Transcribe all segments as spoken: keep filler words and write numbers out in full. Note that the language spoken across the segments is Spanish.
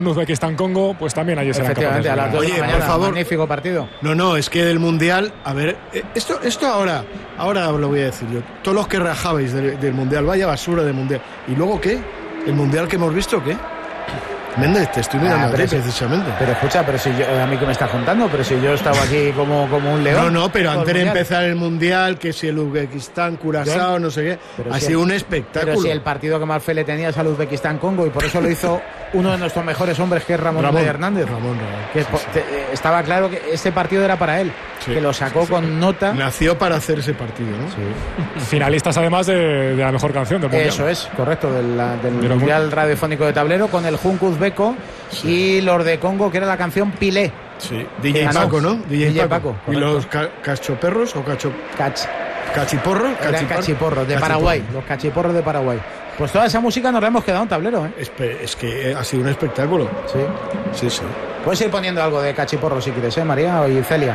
Uzbekistán-Congo, pues también allí será capaz. Efectivamente, a las dos de la Oye, mañana, por favor. magnífico partido. No, no, es que del Mundial, a ver, eh, esto esto ahora, ahora lo voy a decir yo. Todos los que rajabais del, del Mundial, vaya basura del Mundial. ¿Y luego qué? ¿El Mundial que hemos visto qué? Méndez, te estoy mirando Ah, a ti, pero si- precisamente. Pero escucha, pero si yo, a mí que me estás contando, pero si yo estaba aquí como, como un león. No, no, pero todo el antes de Mundial. empezar el Mundial, que si el Uzbekistán, Curazao, no sé qué, Pero ha si sido el- un espectáculo. Pero si el partido que más fe le tenía es al Uzbekistán-Congo, y por eso lo hizo uno de nuestros mejores hombres, que es Ramón, Ramón Hernández. Ramón, Ramón. Que Sí, po- sí. te- eh, estaba claro que ese partido era para él, Sí, que lo sacó sí, sí. con nota. Nació para hacer ese partido, ¿no? Sí. Finalistas además de, de la mejor canción del Mundial. Eso es, correcto, del, la- del De los Mundial Radiofónico de Tablero, con el Junco Uzbeko y los de Congo, que era la canción Pilé. Sí. Que D J ganó. Paco, ¿no? D J, D J Paco. Paco, ¿Y correcto. los ca cachoperros o cacho Cach. cachiporros? Era Cachipar- cachiporros, de Cachiporro. Paraguay, los cachiporros de Paraguay. Pues toda esa música nos la hemos quedado en Tablero, ¿eh? Es, es que ha sido un espectáculo. Sí. Sí, sí. Puedes ir poniendo algo de cachiporro si quieres, ¿eh, María y Celia?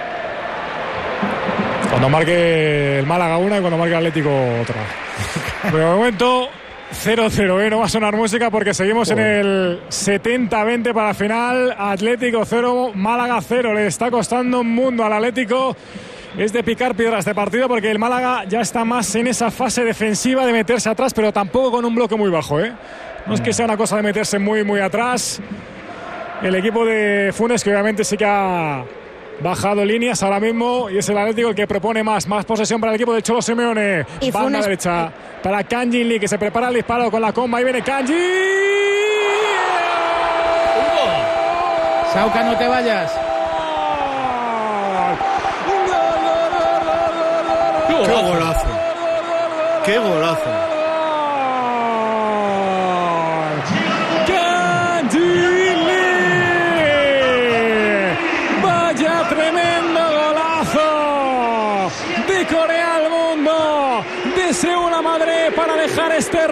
Cuando marque el Málaga una y cuando marque el Atlético otra. Pero de momento cero cero, ¿eh? No va a sonar música porque seguimos en el setenta veinte para la final. Atlético cero, Málaga cero. Le está costando un mundo al Atlético. Es de picar piedra este partido porque el Málaga ya está más en esa fase defensiva de meterse atrás, pero tampoco con un bloque muy bajo, ¿eh? No es que sea una cosa de meterse muy, muy atrás. El equipo de Funes, que obviamente sí que ha bajado líneas ahora mismo, y es el Atlético el que propone más, más posesión para el equipo de Cholo Simeone. Y Banda Funes- derecha para Kanji Lee, que se prepara el disparo con la comba. Ahí viene Kanji. Sauca, no te vayas. ¡Qué golazo! ¡Qué golazo! Kanji Lee. Vaya tremendo golazo de Corea al mundo, de Seúl a Madrid, para dejar este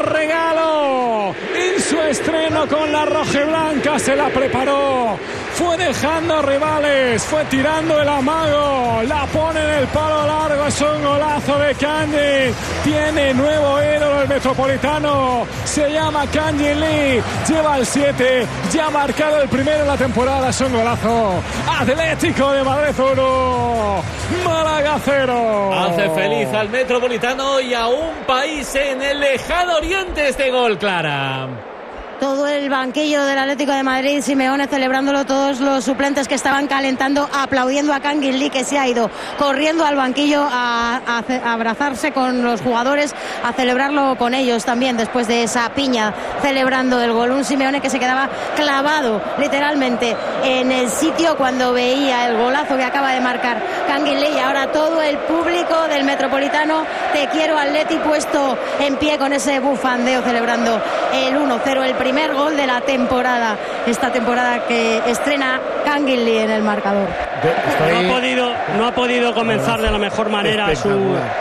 regalo en su estreno con la rojiblanca. Se la preparó, fue dejando rivales, fue tirando el amago, la pone en el palo largo. Es un golazo de Kanji. Tiene nuevo ídolo el Metropolitano, se llama Kanji Lee, lleva el siete, ya ha marcado el primero en la temporada. Es un golazo. Atlético de Madrid uno, Málaga cero. Hace feliz al Metropolitano y a un país en el lejano oriente este gol, Clara. Todo el banquillo del Atlético de Madrid, Simeone celebrándolo, todos los suplentes que estaban calentando, aplaudiendo a Kanji Lee, que se ha ido corriendo al banquillo a, a, a abrazarse con los jugadores, a celebrarlo con ellos también, después de esa piña celebrando el gol. Un Simeone que se quedaba clavado literalmente en el sitio cuando veía el golazo que acaba de marcar Kanji Lee. Y ahora todo el público del Metropolitano, te quiero Atleti, puesto en pie con ese bufandeo celebrando el uno cero, el primer gol de la temporada, esta temporada que estrena Kanji Lee en el marcador. Estoy... No ha podido, no ha podido comenzar de la mejor manera su,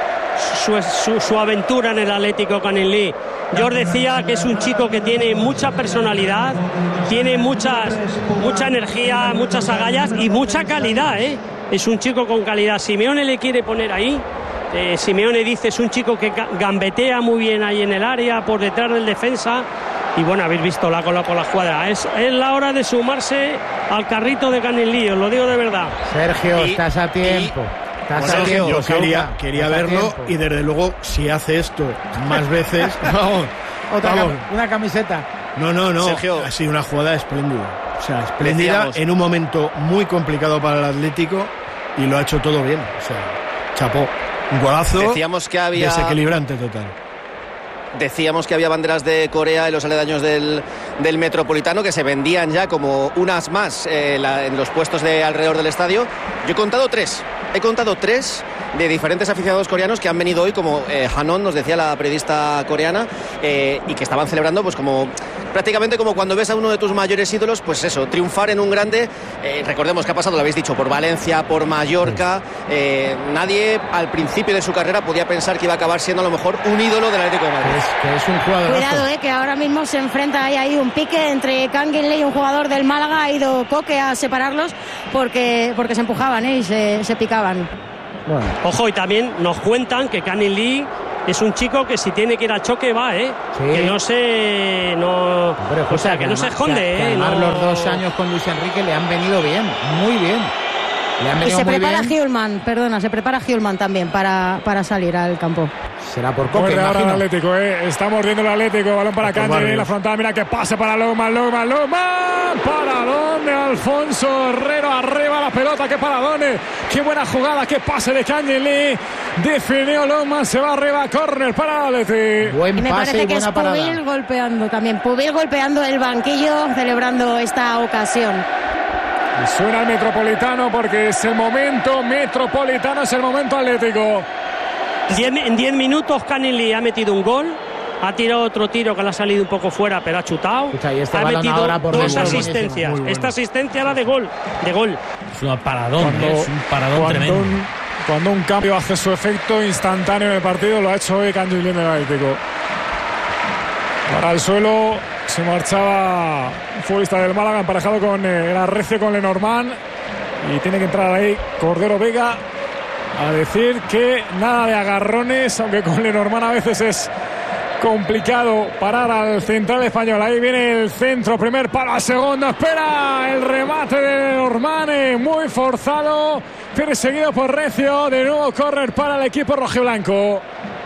su, su, su aventura en el Atlético Kanji Lee. Yo os decía que es un chico que tiene mucha personalidad, tiene muchas, mucha energía, muchas agallas y mucha calidad, ¿eh? Es un chico con calidad. Simeone le quiere poner ahí. Eh, Simeone dice es un chico que gambetea muy bien ahí en el área, por detrás del defensa. Y bueno, habéis visto la cola por la jugada. Es, es la hora de sumarse al carrito de Kanji Lee, os lo digo de verdad. Sergio, Y- estás a tiempo. Estás Bueno, a tiempo. yo quería, Sauca, quería estás a verlo tiempo. y desde luego si hace esto más veces, vamos, Otra vamos. cam- una camiseta. No, no, no, Sergio. ha sido una jugada espléndida. O sea, espléndida Decíamos. en un momento muy complicado para el Atlético y lo ha hecho todo bien. O sea, chapó. Un golazo Decíamos que había desequilibrante total. Decíamos que había banderas de Corea en los aledaños del, del Metropolitano que se vendían ya como unas más eh, la, en los puestos de alrededor del estadio. Yo he contado tres. He contado tres de diferentes aficionados coreanos que han venido hoy, como eh, Hanon, nos decía la periodista coreana, eh, y que estaban celebrando pues como prácticamente como cuando ves a uno de tus mayores ídolos, pues eso, triunfar en un grande. Eh, recordemos que ha pasado, lo habéis dicho, por Valencia, por Mallorca. Eh, nadie al principio de su carrera podía pensar que iba a acabar siendo a lo mejor un ídolo del Atlético de Madrid. Es, que es un jugador. Cuidado, eh, que ahora mismo se enfrenta ahí, ahí un pique entre Kanji Lee y un jugador del Málaga. Ha ido Coque a separarlos porque, porque se empujaban, eh, y se, se picaban. Bueno, Ojo, y también nos cuentan que Kanji Lee es un chico que si tiene que ir al choque va, ¿eh? Sí. Que no se... No, Hombre, o sea, que, que no se además- esconde, que- que ¿eh? además No- los dos años con Luis Enrique le han venido bien, muy bien. Le han Y venido se muy prepara bien. Hjulman, perdona, se prepara Hjulman también para, para salir al campo. Será por Coque, Muerde ahora el imagino. Atlético, ¿eh? Está mordiendo el Atlético. Balón para Otro Candy en Barrios. la frontal. Mira que pase para Loma, Loma, Loma. Paradón de Alfonso Herrero. Arriba la pelota. Qué paradone. Qué buena jugada. Qué pase de Candy Lee. Definió Loma. Se va arriba. Córner para el Atlético. Buen Y me pase parece y que es buena parada. Pubil golpeando también. Pubil golpeando el banquillo, celebrando esta ocasión. Y suena el Metropolitano porque es el momento Metropolitano. Es el momento Atlético. Diez- en diez minutos Canning Lee ha metido un gol, ha tirado otro tiro que le ha salido un poco fuera, pero ha chutado. Escucha, y este ha balón metido ahora por dos dentro, asistencias. buenísimo, muy bueno. Esta asistencia era de gol, de gol. Es una paradón, Cuando, ¿eh? es un paradón cuando tremendo. un, cuando un cambio hace su efecto instantáneo en el partido, lo ha hecho hoy Candy Lee en el Atlético. Para el suelo se marchaba un futbolista del Málaga emparejado con eh, el Arrecio, con Lenormand, y tiene que entrar ahí Cordero Vega a decir que nada de agarrones, aunque con Lenormand a veces es complicado parar al central español. Ahí viene el centro, primer palo, segundo, espera el remate de Lenormand, eh, muy forzado, perseguido por Recio, de nuevo córner para el equipo rojiblanco.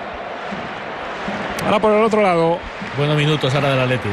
Ahora por el otro lado. Buenos minutos ahora del Atleti, ¿eh?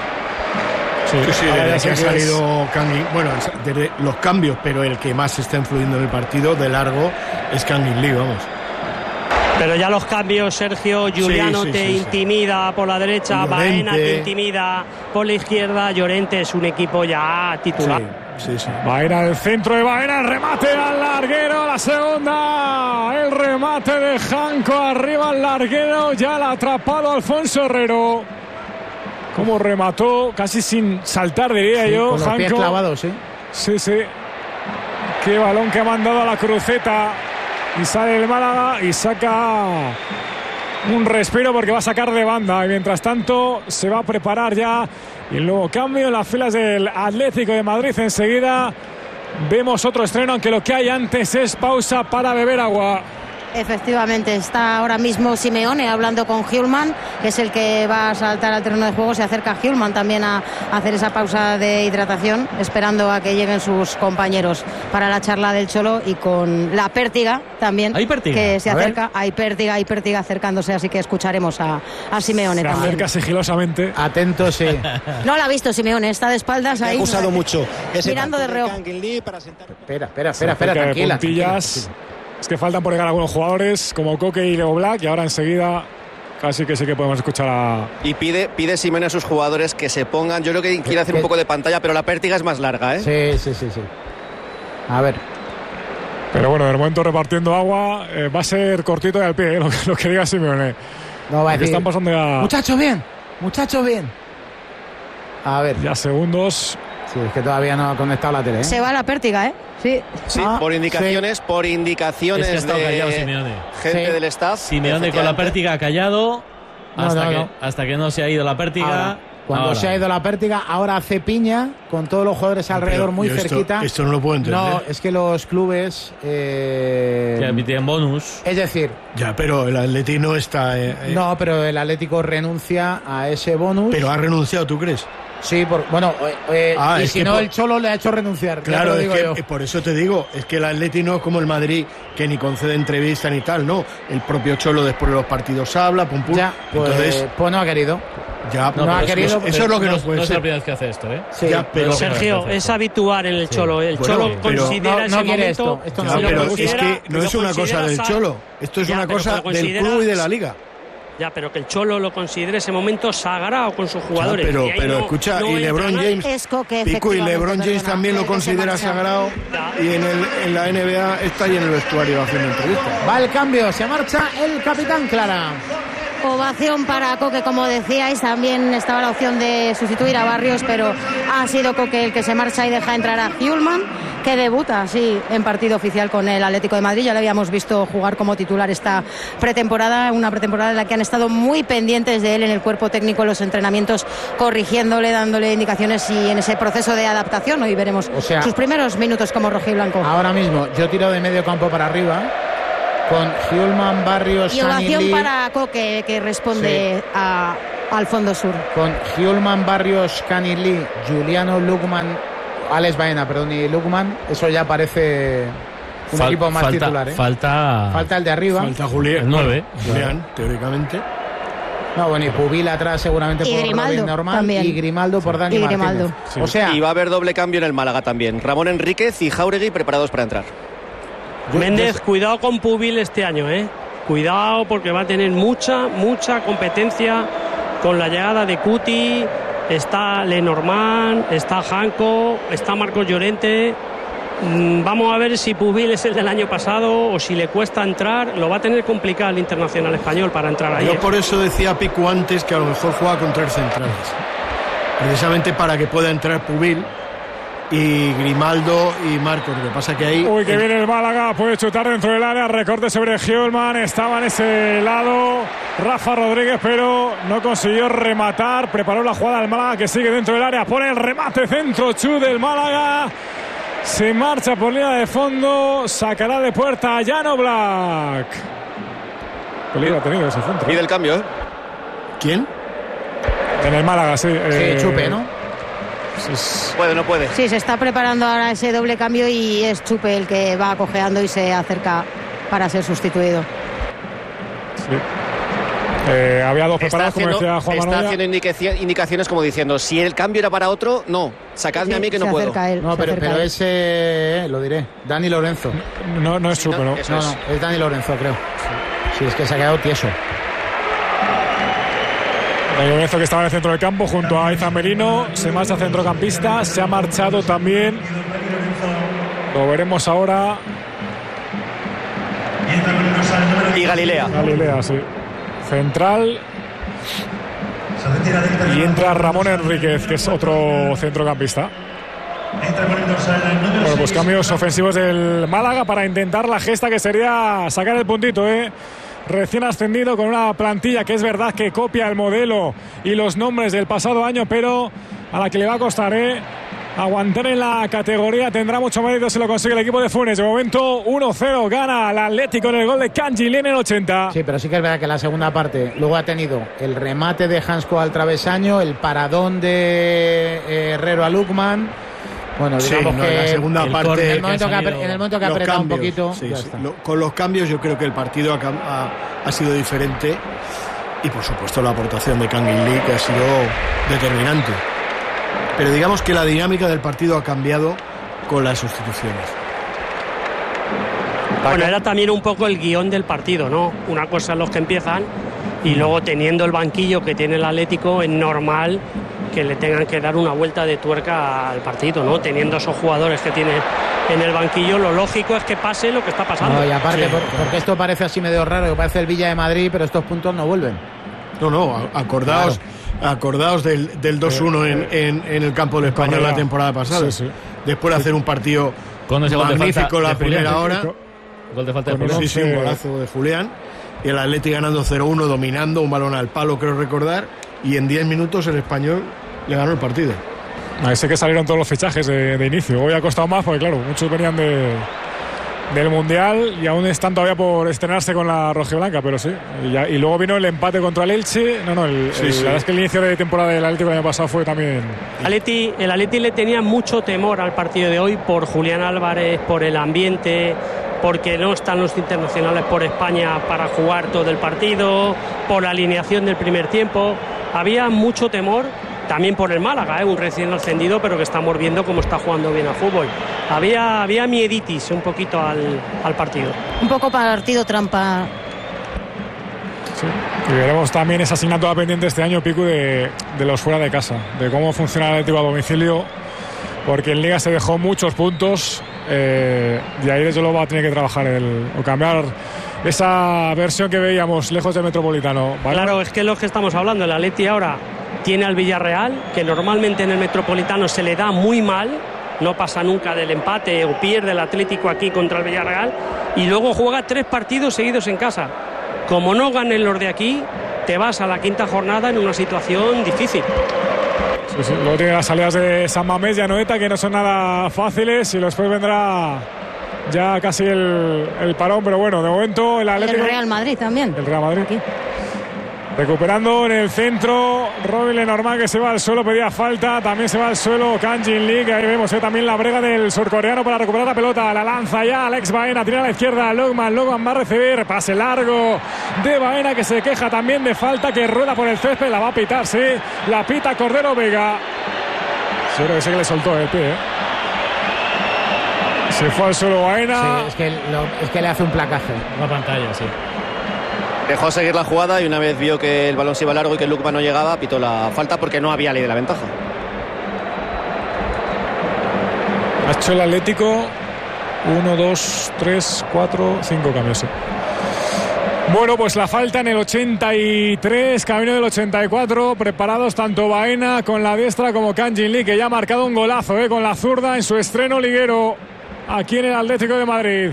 Sí, sí, ahora desde ya que sé ha que es- salido Kangin, bueno, desde los cambios, pero el que más está influyendo en el partido de largo es Kangin Lee, vamos. Pero ya los cambios, Sergio, Juliano sí, te sí, sí. intimida por la derecha, Llorente. Baena te intimida por la izquierda, Llorente es un equipo ya titular. Sí, sí, sí. Baena el centro de Baena, el remate al larguero, la segunda, el remate de Janco arriba al larguero, ya la ha atrapado Alfonso Herrero. Como remató, casi sin saltar, diría Sí, yo, con los pies Janco. clavados, ¿sí? Sí, sí. Qué balón que ha mandado a la cruceta. Y sale el Málaga y saca un respiro porque va a sacar de banda. Y mientras tanto se va a preparar ya y el nuevo cambio en las filas del Atlético de Madrid. Enseguida vemos otro estreno, aunque lo que hay antes es pausa para beber agua. Efectivamente, está ahora mismo Simeone hablando con Hjulman, que es el que va a saltar al terreno de juego. Se acerca Hjulman también a hacer esa pausa de hidratación, esperando a que lleguen sus compañeros para la charla del Cholo, y con la Pértiga también, ¿Hay Pértiga? que se A ver. acerca. Hay Pértiga, hay Pértiga acercándose, así que escucharemos a, a Simeone Se también. acerca sigilosamente. Atento, sí. No la ha visto Simeone, está de espaldas ahí. Ha usado mucho ese mirando de tanto reojo. Kangin Lee para sentar. Espera, espera, Se espera, espera, acerca de tranquila. puntillas. tranquila. Es que faltan por llegar algunos jugadores como Coque y Leo Black, y ahora enseguida casi que sí que podemos escuchar a... Y pide, pide Simeone a sus jugadores que se pongan. Yo creo que quiere hacer un poco de pantalla, pero la pértiga es más larga, ¿eh? Sí, sí, sí, sí. A ver. Pero bueno, de momento repartiendo agua, eh, va a ser cortito y al pie, ¿eh? lo, que- lo que diga Simeone. No va a Aquí decir. están pasando ya, Muchachos, bien. Muchachos, bien. A ver. ya segundos. Sí, es que todavía no ha conectado la tele, ¿eh? Se va la Pértiga, ¿eh? Sí. Sí, Ah, por indicaciones, por indicaciones Es que ha estado callado de Simeone. gente Sí. del staff. Simeone con la efectivamente. pértiga callado No, hasta, no, que, no. hasta que no se ha ido la pértiga. Ahora, cuando ahora. se ha ido la pértiga, ahora hace piña con todos los jugadores alrededor, Pero muy yo esto- cerquita. Esto no lo puedo entender. No, es que los clubes. eh, Que tienen bonus. es decir, Ya, pero el Atleti no está. eh, eh, no, pero el Atlético renuncia a ese bonus. Pero ha renunciado, ¿tú crees? Sí, por, bueno, eh, eh, Ah, y es si que no, por- el Cholo le ha hecho renunciar. ya te Claro, lo es digo que yo. eh, por eso te digo, es que el Atleti no es como el Madrid, que ni concede entrevista ni tal, no. El propio Cholo después de los partidos habla, pum pum. Ya, pues, Entonces, pues no ha querido. ya, no ha pues, querido, eso es lo que no, es- puede no es la ser. primera vez que hace esto, ¿eh? Sí. Ya, pero, Sergio, es habitual en el Cholo. El Bueno, Cholo pero- considera No, ese no quiere momento. esto, esto Ya, no si lo pero es considera- que no lo es una cosa considera del sa- Cholo, esto es Ya, una pero cosa que lo del considera- club y de la liga. Ya, pero que el Cholo lo considere ese momento sagrado con sus jugadores. Ya, pero Y ahí pero no- escucha, no y entra LeBron nadie. James, Es Coque, Pico, y efectivamente, LeBron James perdona, también lo el que se considera marcha. sagrado, y en, el, en la N B A está ahí en el vestuario haciendo entrevistas. Va el cambio, se marcha el capitán Clara. Ovación para Coque, como decíais, también estaba la opción de sustituir a Barrios, pero ha sido Coque el que se marcha y deja entrar a Hjulman, que debuta así en partido oficial con el Atlético de Madrid. Ya le habíamos visto jugar como titular esta pretemporada, una pretemporada en la que han estado muy pendientes de él en el cuerpo técnico, en los entrenamientos, corrigiéndole, dándole indicaciones y en ese proceso de adaptación. Hoy veremos O sea, sus primeros minutos como rojiblanco. Ahora mismo yo tiro de medio campo para arriba con Hjulman, Barrios, Y ovación Canilly, para Coque, que responde Sí. a, al fondo sur. con Hjulman, Barrios, Canilly, Juliano, Lukman, Alex Baena, perdón, y Lukman. Eso ya parece un Fal- equipo más falta, titular, ¿eh? Falta, Falta el de arriba. Falta Julián. el nueve. Julián, teóricamente. No, bueno, y Pubil atrás seguramente Y por Grimaldo Robin Normal también. y Grimaldo por Dani Y Martínez. Grimaldo. Sí. O sea, Y va a haber doble cambio en el Málaga también. Ramón Enríquez y Jáuregui preparados para entrar. yo- Méndez, yo- cuidado con Pubil este año, ¿eh? Cuidado porque va a tener mucha, mucha competencia con la llegada de Cuti. Está Lenormand, está Janko, está Marcos Llorente. Mm, Vamos a ver si Pubil es el del año pasado o si le cuesta entrar. Lo va a tener complicado el internacional español para entrar ahí. Yo ¿eh? por eso decía a Pico antes que a lo mejor juega con tres centrales. Precisamente para que pueda entrar Pubil y Grimaldo y Marcos. Lo que pasa que ahí... Uy, que viene el Málaga, puede chutar dentro del área, recorte sobre Hjulman, estaba en ese lado Rafa Rodríguez, pero no consiguió rematar, preparó la jugada del Málaga que sigue dentro del área, pone el remate centro Chu del Málaga, se marcha por línea de fondo, sacará de puerta a Jan Black. Peligro ha tenido ese centro. Pide el cambio, ¿eh? ¿Quién? En el Málaga, sí. sí, eh, Chupe, ¿no? Puede, no puede. Sí, se está preparando ahora ese doble cambio y es Chupe el que va cojeando y se acerca para ser sustituido. Sí. Eh, había dos Está preparados, como haciendo, decía Juan está Manuel. haciendo indicaci- indicaciones como diciendo, si el cambio era para otro, no, sacadme a mí que se no puedo. acerca él, No, se pero, acerca pero él. ese, eh, lo diré, Dani Lorenzo. No, no es Chupe, no, ¿no? eso No, es. no, es Dani Lorenzo, creo. Sí, es que se ha quedado tieso. El Lorenzo, que estaba en el centro del campo junto a Izan Merino, se marcha centrocampista, se ha marchado también. Lo veremos ahora. Y Galilea. Galilea, sí. Central. Y entra Ramón Enríquez, que es otro centrocampista. Bueno, pues cambios ofensivos del Málaga para intentar la gesta que sería sacar el puntito, ¿eh? Recién ascendido con una plantilla que es verdad que copia el modelo y los nombres del pasado año, pero a la que le va a costar, ¿eh? Aguantar en la categoría. Tendrá mucho mérito si lo consigue el equipo de Funes. De momento uno cero gana el Atlético en el gol de Kanji Lee en el ochenta. Sí, pero sí que es verdad que la segunda parte luego ha tenido el remate de Hansko al travesaño, el paradón de eh, Herrero a Lukman. Bueno, Sí, digamos no, que en la segunda el parte- córner, en el que momento ha que, salido- apre- en el momento que ha Los apretado un cambios, poquito, sí, ya sí. está. Lo- con los cambios yo creo que el partido ha, cam- ha- ha sido diferente y por supuesto la aportación de Kangin Lee, que ha sido determinante. Pero digamos que la dinámica del partido ha cambiado con las sustituciones. Bueno, era también un poco el guión del partido, ¿no? Una cosa es los que empiezan y luego teniendo el banquillo que tiene el Atlético es normal que le tengan que dar una vuelta de tuerca al partido, ¿no? Teniendo esos jugadores que tiene en el banquillo, lo lógico es que pase lo que está pasando. No, y aparte, Sí. por- porque esto parece así medio raro, que parece el Villa de Madrid, pero estos puntos no vuelven. No, no, a- acordaos, acordaos del, del dos uno en, en- en el campo del Español la temporada pasada. Sí, sí. Después de hacer un partido Con ese gol de magnífico falta la de Julián. primera hora. Gol de falta de Con Julián. Sí, sí, un once. golazo de Julián. Y el Atleti ganando cero uno, dominando, un balón al palo, creo recordar. Y en diez minutos el Español le ganó el partido. Ahí sé que salieron todos los fichajes de, de inicio. Hoy ha costado más porque, claro, muchos venían de, del Mundial y aún están todavía por estrenarse con la rojiblanca, pero sí. Y, ya- y luego vino el empate contra el Elche. No, no, el, Sí, el- sí. la verdad es que el inicio de temporada del Atlético el año pasado fue también. Atleti- el Atleti le tenía mucho temor al partido de hoy por Julián Álvarez, por el ambiente, porque no están los internacionales por España para jugar todo el partido, por la alineación del primer tiempo. Había mucho temor también por el Málaga, ¿eh? Un recién ascendido, pero que estamos viendo cómo está jugando bien al fútbol. Había, había mieditis un poquito al, al partido. Un poco partido trampa. Sí. Y veremos también esa asignatura pendiente este año, Picu, de, de los fuera de casa, de cómo funciona el Atlético a domicilio, porque en Liga se dejó muchos puntos eh, y ahí desde luego va a tener que trabajar el, o cambiar esa versión que veíamos lejos del Metropolitano. ¿Vale? Claro, es que es lo que estamos hablando. El Atleti ahora tiene al Villarreal, que normalmente en el Metropolitano se le da muy mal, no pasa nunca del empate o pierde el Atlético aquí contra el Villarreal, y luego juega tres partidos seguidos en casa. Como no ganen los de aquí, te vas a la quinta jornada en una situación difícil. Sí, sí. Luego tiene las salidas de San Mamés y Anoeta, que no son nada fáciles, y después vendrá ya casi el, el parón, pero bueno, de momento el Atlético. El Real Madrid también. El Real Madrid. Aquí. Recuperando en el centro, Robin Lenormand, que se va al suelo, pedía falta, también se va al suelo Kang Jin Lee, que ahí vemos eh, también la brega del surcoreano para recuperar la pelota, la lanza ya Alex Baena, tira a la izquierda, Logman, Logman va a recibir, pase largo de Baena, que se queja también de falta, que rueda por el césped, la va a pitar, sí, la pita Cordero Vega. Sí, creo que sé que le soltó el pie, ¿eh? Se fue al suelo Baena. Sí, es que, lo, es que le hace un placaje. Una pantalla, sí. Dejó seguir la jugada y una vez vio que el balón se iba largo y que Lukman no llegaba, pitó la falta porque no había ley de la ventaja. Ha hecho el Atlético uno, dos, tres, cuatro, cinco cambios. Sí. Bueno, pues la falta en el ochenta y tres, camino del ochenta y cuatro, preparados tanto Baena con la diestra como Kang Jin Lee, que ya ha marcado un golazo eh, con la zurda en su estreno liguero aquí en el Atlético de Madrid.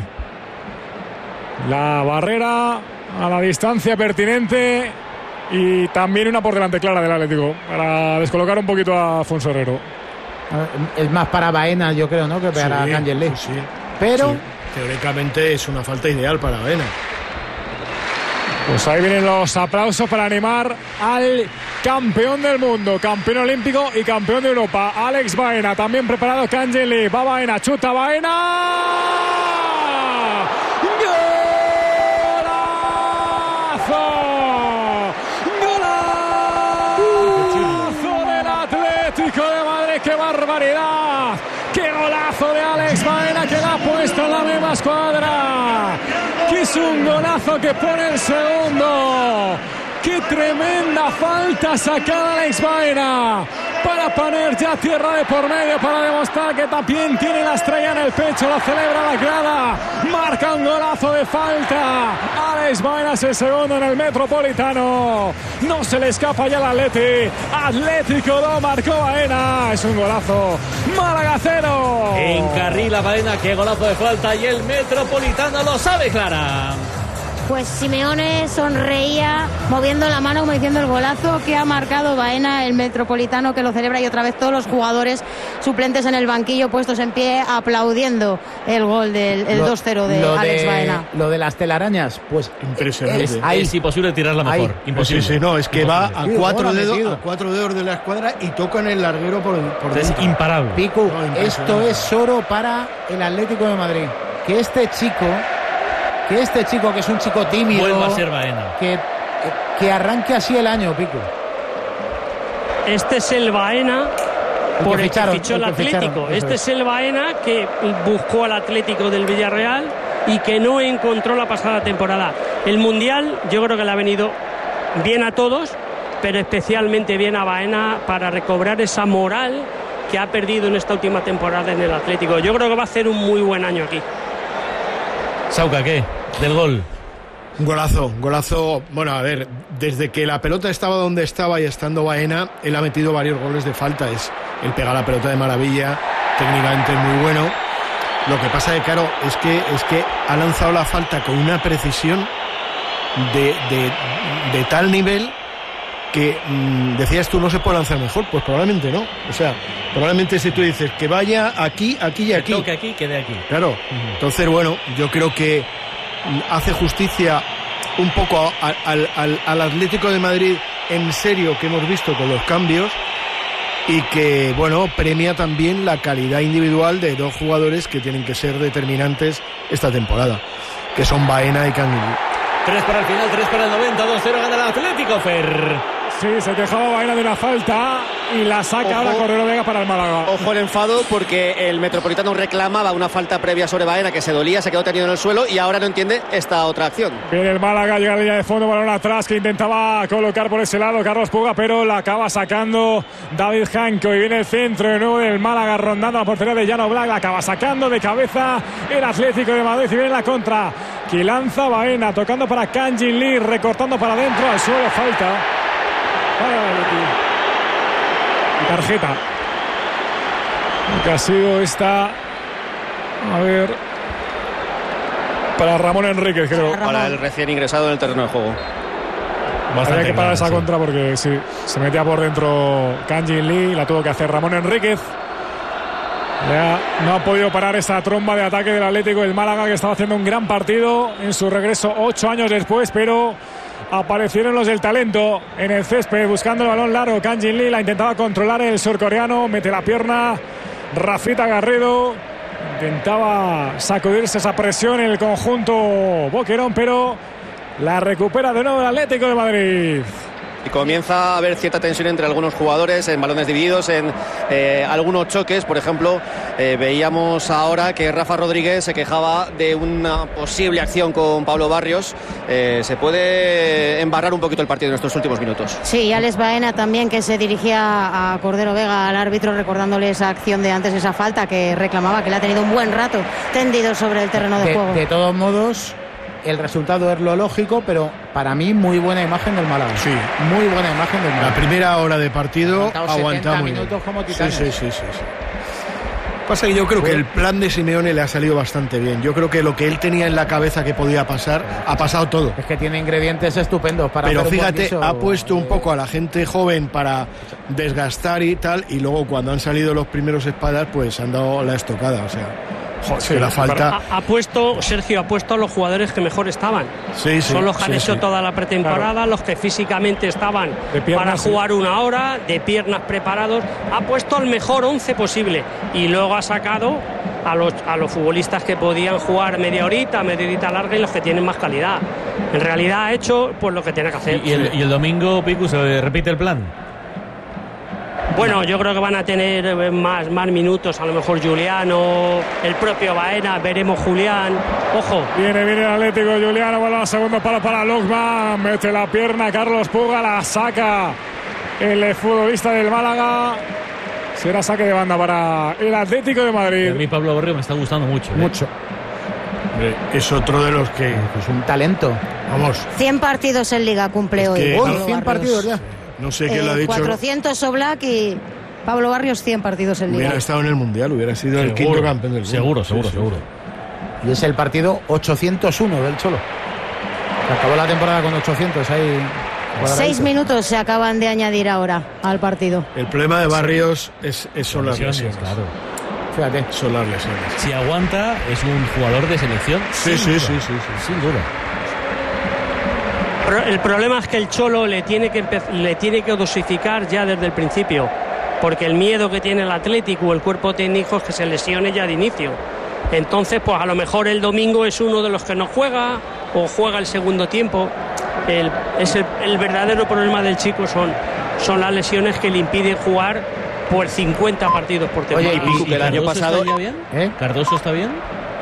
La barrera a la distancia pertinente y también una por delante clara del Atlético para descolocar un poquito a Afonso Herrero. Es más para Baena, yo creo, ¿no? Que para sí, Kang Jin Lee. Sí, sí. Pero sí, teóricamente es una falta ideal para Baena. Pues ahí vienen los aplausos para animar al campeón del mundo, campeón olímpico y campeón de Europa, Alex Baena. También preparado Kang Jin Lee. Va Baena, chuta Baena. ¡Qué barbaridad! ¡Qué golazo de Alex Baena, que la ha puesto en la misma escuadra! ¡Que es un golazo que pone el segundo! ¡Qué tremenda falta sacada Alex Baena! Para poner ya tierra de por medio, para demostrar que también tiene la estrella en el pecho, lo celebra la grada, marca un golazo de falta. Alex Baena es el segundo en el Metropolitano, no se le escapa ya el Atleti. Atlético dos, marcó Baena, es un golazo. Málaga cero. Encarrila Baena, qué golazo de falta, y el Metropolitano lo sabe clara. Pues Simeone sonreía moviendo la mano como diciendo el golazo que ha marcado Baena, el Metropolitano, que lo celebra, y otra vez todos los jugadores suplentes en el banquillo puestos en pie aplaudiendo el gol del el lo, dos cero de Alex de, Baena. Lo de las telarañas, pues impresionante. Es, ahí, es imposible tirarla mejor. Ahí. Imposible. Sí, sí, no, es que imposible. va a cuatro, dedos, a cuatro dedos de la escuadra y toca en el larguero por, por Es dentro. imparable. Pico, no, esto es oro para el Atlético de Madrid. Que este chico, que este chico que es un chico tímido, vuelva a ser Baena. Que, que arranque así el año, Pico. Este es el Baena El por que el ficharon, que fichó el, el que Atlético. ficharon, eso Este es. es el Baena que buscó al Atlético del Villarreal y que no encontró la pasada temporada. El Mundial yo creo que le ha venido bien a todos, pero especialmente bien a Baena para recobrar esa moral que ha perdido en esta última temporada en el Atlético. Yo creo que va a hacer un muy buen año aquí. Sauca, ¿qué? Del gol. Un golazo, un golazo. Bueno, a ver, desde que la pelota estaba donde estaba y estando Baena, él ha metido varios goles de falta. Es, él pega la pelota de maravilla, técnicamente muy bueno. Lo que pasa de claro es que es que ha lanzado la falta con una precisión de, de, de tal nivel que mmm, decías tú, no se puede lanzar mejor. Pues probablemente no. O sea, probablemente si tú dices que vaya aquí, aquí y aquí. Que toque aquí, que de aquí. Claro. Uh-huh. Entonces, bueno, yo creo que hace justicia un poco al, al, al, al Atlético de Madrid en serio que hemos visto con los cambios, y que, bueno, premia también la calidad individual de dos jugadores que tienen que ser determinantes esta temporada, que son Baena y Kang Jin Lee. Tres para el final, tres para el noventa, dos cero gana el Atlético, Fer. Sí, se quejaba Baena de una falta y la saca Ojo. ahora Cordero Vega para el Málaga. Ojo el enfado, porque el Metropolitano reclamaba una falta previa sobre Baena, que se dolía, se quedó tenido en el suelo y ahora no entiende esta otra acción. Viene el Málaga, llega a la línea de fondo, balón atrás que intentaba colocar por ese lado Carlos Puga, pero la acaba sacando David Janko, y viene el centro de nuevo del Málaga rondando la portería de Jan Oblak, la acaba sacando de cabeza el Atlético de Madrid, y viene la contra que lanza Baena, tocando para Kang Jin Lee, recortando para adentro, al suelo, falta. Y tarjeta que ha sido esta, a ver, para Ramón Enríquez, creo. Para el recién ingresado en el terreno de juego. Bastante Había que parar esa sí. contra porque sí, se metía por dentro Kang Jin Lee, la tuvo que hacer Ramón Enríquez. Ya no ha podido parar esa tromba de ataque del Atlético del Málaga, que estaba haciendo un gran partido en su regreso ocho años después, pero aparecieron los del talento en el césped buscando el balón largo. Kang Jin Lee la intentaba controlar el surcoreano, mete la pierna. Rafita Garrido intentaba sacudirse esa presión en el conjunto Boquerón, pero la recupera de nuevo el Atlético de Madrid. Y comienza a haber cierta tensión entre algunos jugadores en balones divididos, en eh, algunos choques. Por ejemplo, eh, veíamos ahora que Rafa Rodríguez se quejaba de una posible acción con Pablo Barrios. Eh, se puede embarrar un poquito el partido en estos últimos minutos. Sí, y Alex Baena también, que se dirigía a Cordero Vega, al árbitro, recordándole esa acción de antes, esa falta que reclamaba, que le ha tenido un buen rato tendido sobre el terreno de, de juego. De todos modos, el resultado es lo lógico, pero para mí muy buena imagen del Málaga. Sí. Muy buena imagen del Málaga. La primera hora de partido aguanta muy bien. Minutos como sí, titanes. sí, sí, sí, sí. Pasa que yo creo que el plan de Simeone le ha salido bastante bien. Yo creo que lo que él tenía en la cabeza que podía pasar, ha pasado todo. Es que tiene ingredientes estupendos para Pero hacer un fíjate, buen guiso. ha puesto un poco a la gente joven para desgastar y tal, y luego cuando han salido los primeros espadas, pues han dado la estocada, o sea... Joder, Sí, que la falta... Ha, ha puesto, Sergio, ha puesto a los jugadores que mejor estaban. Sí, sí, Son los que han sí, hecho sí. toda la pretemporada, Claro. los que físicamente estaban De piernas, para sí. jugar una hora, de piernas preparados. Ha puesto el mejor once posible y luego ha sacado a los, a los futbolistas que podían jugar media horita, media horita larga y los que tienen más calidad. En realidad ha hecho pues lo que tiene que hacer. Y el, y el domingo, Picu, ¿se repite el plan? Bueno, yo creo que van a tener eh, más, más minutos, a lo mejor Juliano, el propio Baena, veremos Julián. Ojo. Viene, viene el Atlético, Juliano, balón a segundo palo para Lockman, mete la pierna, Carlos Puga, la saca el futbolista del Málaga. Será saque de banda para el Atlético de Y a Madrid. mí Pablo Barrio me está gustando mucho. ¿eh? Mucho. Hombre, es otro de los que... Es un talento. Vamos, cien partidos en Liga cumple Es hoy. que- Uy, Pablo cien Barrios. partidos ya. no sé quién Eh, lo ha dicho. cuatrocientos Oblak y Pablo Barrios cien partidos en Liga. Hubiera estado en el Mundial, hubiera sido el quinto campeón del mundo. Seguro, Sí, seguro, sí, seguro. Y es el partido ochocientos uno del Cholo. Se acabó la temporada con ochocientos ahí. Seis cuadradito. minutos se acaban de añadir ahora al partido. El problema de Barrios es, es son las Lesiones, lesiones. claro. Fíjate. Son las lesiones. Si aguanta, es un jugador de selección. Sí, sin sí, duda. sí, sí, sí. Sin duda. Pro- El problema es que el Cholo le tiene que empe- le tiene que dosificar ya desde el principio, porque el miedo que tiene el Atlético o el cuerpo técnico es que se lesione ya de inicio. Entonces, pues a lo mejor el domingo es uno de los que no juega o juega el segundo tiempo. El, es el, el verdadero problema del chico son, son las lesiones que le impiden jugar por cincuenta partidos por temporada. Oye, y Picu, que el año Cardoso pasado... está ya bien? ¿Eh? ¿Cardoso está bien?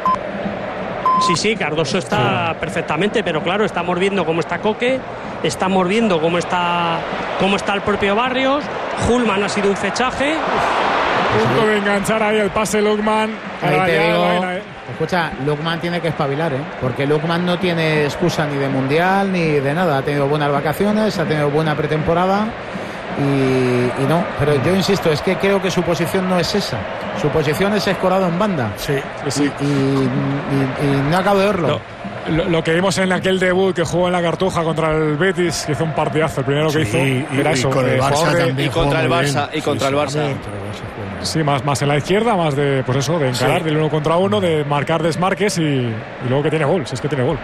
Sí, sí, Cardoso está perfectamente, pero claro, estamos viendo cómo está Coque, estamos viendo cómo está, cómo está el propio Barrios. Hulman ha sido un fechaje. Punto de enganchar ahí el pase Lockman. Ahí Ahora te ya digo, Baena, eh. escucha, Lookman tiene que espabilar, ¿eh? Porque Lookman no tiene excusa ni de mundial ni de nada. Ha tenido buenas vacaciones, ha tenido buena pretemporada y, y no. Pero yo insisto, es que creo que su posición no es esa. Su posición es escorado en banda. Sí, Y, Sí. y- y- y no acabo de verlo. Lo, lo- lo que vimos en aquel debut que jugó en la Cartuja contra el Betis, que hizo un partidazo, el primero que Sí, hizo y- era y eso, con el eh, Barça jugador de- también. Y contra el jugó muy Barça, bien. y contra Sí, el sí, Barça. sí, contra el Barça jugó muy bien. Sí, más, más en la izquierda, más de, pues eso, de encarar Sí. del uno contra uno, de marcar desmarques y, y luego que tiene gol, si es que tiene gol.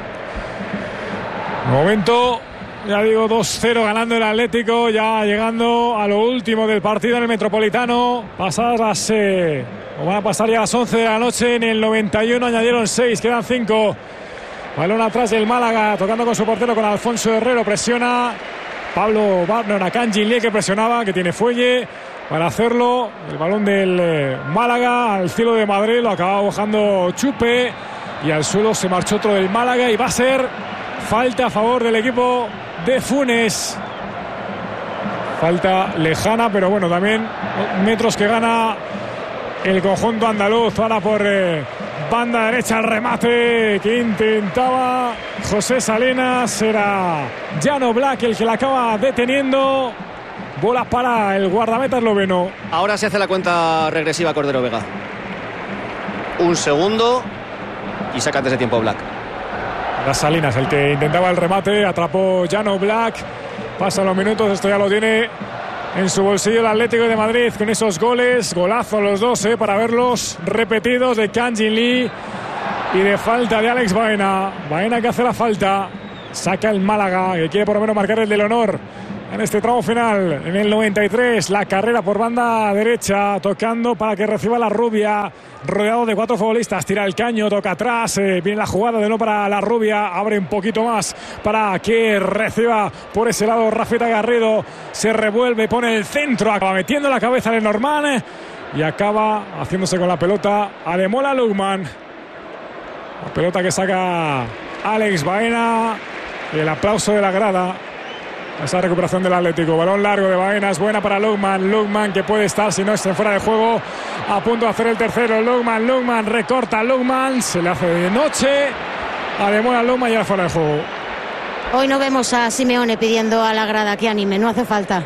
Momento, ya digo, dos cero ganando el Atlético, ya llegando a lo último del partido en el Metropolitano. Pasadas las, eh, o van a pasar ya las once de la noche, en el noventa y uno añadieron seis, quedan cinco. Balón atrás del Málaga, tocando con su portero, con Alfonso Herrero, presiona Pablo Barner a Kang Jin Lee, que presionaba, que tiene fuelle para hacerlo. El balón del eh, Málaga al cielo de Madrid, lo acaba bajando Chupe y al suelo se marchó otro del Málaga y va a ser falta a favor del equipo de Funes. Falta lejana, pero bueno, también metros que gana el conjunto andaluz. Ahora por eh, banda derecha el remate que intentaba José Salinas. Era Jan Oblak el que la acaba deteniendo. Bola para el guardameta esloveno. Ahora se hace la cuenta regresiva Cordero Vega. Un segundo y saca antes de tiempo Black. Las Salinas, el que intentaba el remate, atrapó Jan Oblak. Pasan los minutos, esto ya lo tiene en su bolsillo el Atlético de Madrid con esos goles, golazos los dos, eh, para verlos repetidos, de Kang Jin Lee y de falta de Alex Baena. Baena que hace la falta, saca el Málaga, que quiere por lo menos marcar el del honor en este tramo final. En el noventa y tres, la carrera por banda derecha, tocando para que reciba la Rubia, rodeado de cuatro futbolistas, tira el caño, toca atrás, eh, viene la jugada de no para la Rubia, abre un poquito más para que reciba por ese lado Rafita Garrido, se revuelve, pone el centro, acaba metiendo la cabeza de Norman eh, y acaba haciéndose con la pelota Ademola Lookman. La pelota que saca Alex Baena, el aplauso de la grada. Esa recuperación del Atlético. Balón largo de Baena, es buena para Lookman. Lookman que puede estar, si no es fuera de juego, a punto de hacer el tercero. Lookman, Lookman, recorta Lookman. Se le hace de noche. Ademola Lookman y ya fuera de juego. Hoy no vemos a Simeone pidiendo a la grada que anime, no hace falta.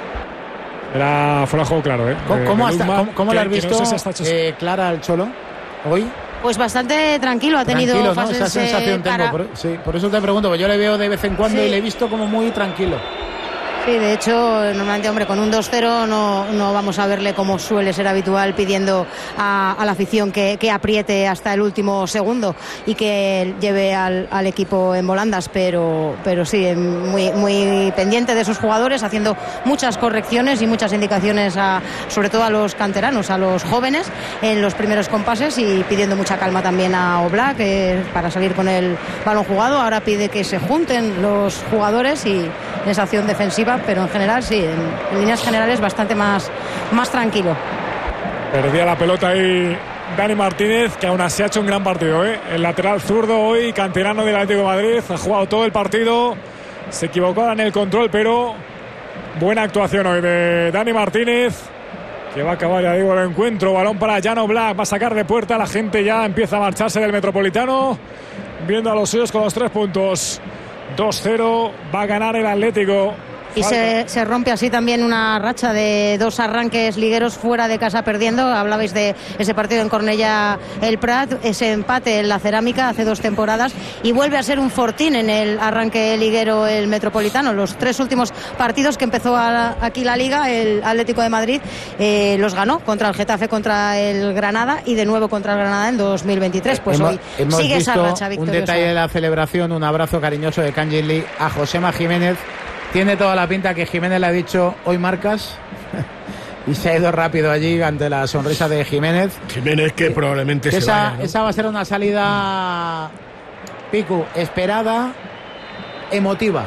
Era fuera de juego, claro. ¿eh? ¿Cómo, cómo, hasta, ¿cómo, cómo que, lo has visto, no sé si eh, Clara, al Cholo, hoy? Pues bastante tranquilo, ha tenido tranquilo, ¿no? fases, Esa sensación eh, para... tengo, por, sí, por eso te pregunto, porque yo le veo de vez en cuando sí. Y le he visto como muy tranquilo. Sí, de hecho, normalmente, hombre, con un dos cero no, no vamos a verle como suele ser habitual pidiendo a, a la afición que, que apriete hasta el último segundo y que lleve al, al equipo en volandas, pero, pero sí, muy, muy pendiente de sus jugadores, haciendo muchas correcciones y muchas indicaciones, a, sobre todo a los canteranos, a los jóvenes, en los primeros compases y pidiendo mucha calma también a Oblak eh, para salir con el balón jugado. Ahora pide que se junten los jugadores y esa acción defensiva, pero en general sí, en, en líneas generales bastante más, más tranquilo. Perdía la pelota ahí Dani Martínez, que aún así ha hecho un gran partido, ¿eh? El lateral zurdo hoy, canterano del Atlético de Madrid, ha jugado todo el partido, se equivocó en el control, pero buena actuación hoy de Dani Martínez, que va a acabar, ya digo, el encuentro. Balón para Jan Oblak, va a sacar de puerta, la gente ya empieza a marcharse del Metropolitano, viendo a los suyos con los tres puntos. dos cero, va a ganar el Atlético. Y se, se rompe así también una racha de dos arranques ligueros fuera de casa perdiendo. Hablabais de ese partido en Cornellà el Prat, ese empate en la Cerámica hace dos temporadas, y vuelve a ser un fortín en el arranque liguero el Metropolitano. Los tres últimos partidos que empezó a, aquí la Liga, el Atlético de Madrid eh, los ganó contra el Getafe, contra el Granada y de nuevo contra el Granada en dos mil veintitrés. Pues hemos, hoy hemos sigue visto esa racha victoriosa. Un detalle de la celebración, un abrazo cariñoso de Kang Jin Lee a Josema Jiménez. Tiene toda la pinta que Jiménez le ha dicho hoy marcas y se ha ido rápido allí ante la sonrisa de Jiménez. Jiménez que probablemente que se esa, vaya, ¿no? Esa va a ser una salida, Picu, esperada, emotiva.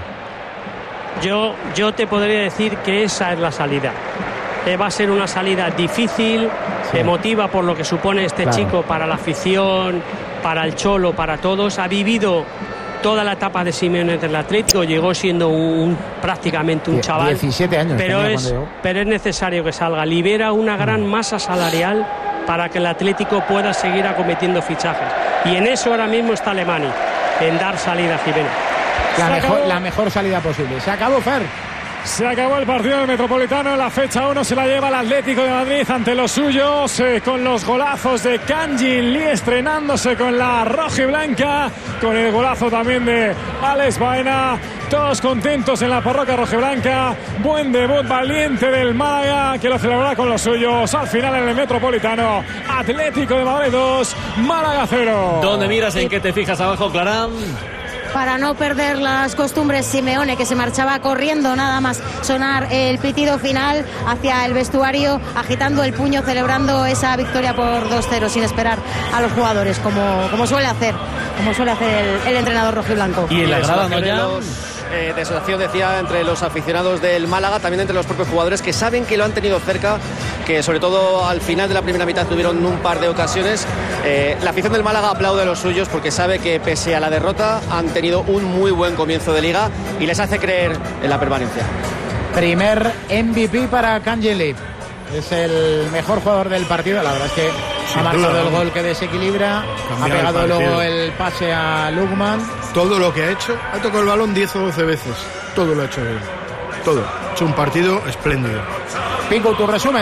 Yo, yo te podría decir que esa es la salida. Eh, va a ser una salida difícil, sí. Emotiva por lo que supone este claro. chico para la afición, para el Cholo, para todos. Ha vivido toda la etapa de Simeone del Atlético, llegó siendo un, prácticamente un chaval, diecisiete años pero es, pero es necesario que salga, libera una gran masa salarial para que el Atlético pueda seguir acometiendo fichajes, y en eso ahora mismo está Alemania, en dar salida a Jiménez. La mejor, la mejor salida posible. Se acabó, Fer. Se acabó el partido del Metropolitano. La fecha uno se la lleva el Atlético de Madrid ante los suyos, eh, con los golazos de Kang Jin Lee estrenándose con la roja y blanca, con el golazo también de Alex Baena. Todos contentos en la parroquia rojiblanca. Buen debut valiente del Málaga, que lo celebrará con los suyos. Al final en el Metropolitano, Atlético de Madrid dos, Málaga cero. ¿Dónde miras? ¿En qué te fijas abajo, Clara? Para no perder las costumbres, Simeone, que se marchaba corriendo nada más sonar el pitido final hacia el vestuario, agitando el puño, celebrando esa victoria por dos cero sin esperar a los jugadores, como, como suele hacer como suele hacer el, el entrenador rojiblanco. Y en la grada no ya... Eh, desolación, decía, entre los aficionados del Málaga, también entre los propios jugadores, que saben que lo han tenido cerca, que sobre todo al final de la primera mitad tuvieron un par de ocasiones. Eh, la afición del Málaga aplaude a los suyos porque sabe que pese a la derrota han tenido un muy buen comienzo de liga y les hace creer en la permanencia. Primer M V P para Kang Jin Lee. Es el mejor jugador del partido. La verdad es que ha marcado el gol que desequilibra, ha pegado el luego el pase a Lookman. Todo lo que ha hecho, ha tocado el balón diez o doce veces. Todo lo ha hecho él. Todo. Ha hecho un partido espléndido. Pico, tu resumen.